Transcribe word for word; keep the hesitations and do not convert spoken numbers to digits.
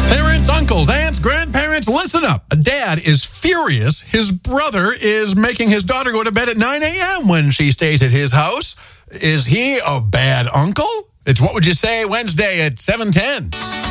Parents, uncles, aunts, grandparents, listen up. A dad is furious. His brother is making his daughter go to bed at nine a.m. when she stays at his house. Is he a bad uncle? It's What Would You Say Wednesday at seven ten.